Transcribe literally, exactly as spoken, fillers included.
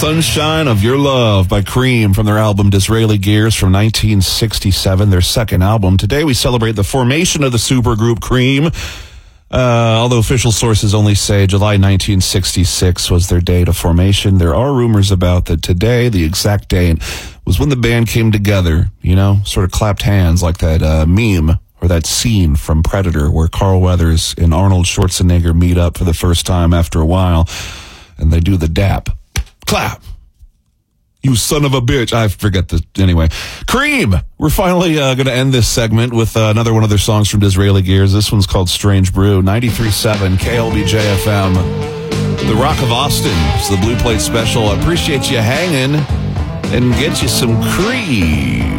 Sunshine of Your Love by Cream from their album Disraeli Gears from nineteen sixty-seven, their second album. Today we celebrate the formation of the supergroup Cream. Uh, although official sources only say July nineteen sixty-six was their date of formation, there are rumors about that today, the exact date, was when the band came together, you know, sort of clapped hands like that uh, meme or that scene from Predator where Carl Weathers and Arnold Schwarzenegger meet up for the first time after a while, and they do the dap. Clap. You son of a bitch. I forget the, anyway. Cream. We're finally uh, going to end this segment with uh, another one of their songs from Disraeli Gears. This one's called Strange Brew. ninety-three point seven K L B J F M. The Rock of Austin. It's the Blue Plate Special. I appreciate you hanging and get you some Cream.